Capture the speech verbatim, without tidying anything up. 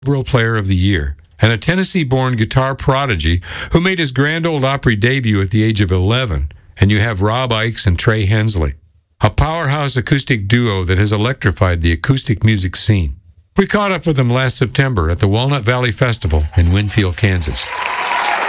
Liberal Player of the Year, and a Tennessee-born guitar prodigy who made his Grand Ole Opry debut at the age of eleven. And you have Rob Ickes and Trey Hensley, a powerhouse acoustic duo that has electrified the acoustic music scene. We caught up with them last September at the Walnut Valley Festival in Winfield, Kansas.